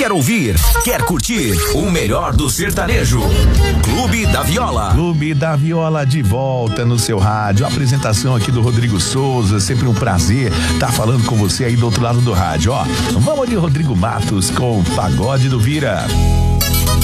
Quer ouvir? Quer curtir? O melhor do sertanejo. Clube da Viola. Clube da Viola de volta no seu rádio. A apresentação aqui do Rodrigo Souza. Sempre um prazer estar falando com você aí do outro lado do rádio. Ó, vamos de Rodrigo Matos com Pagode do Vira.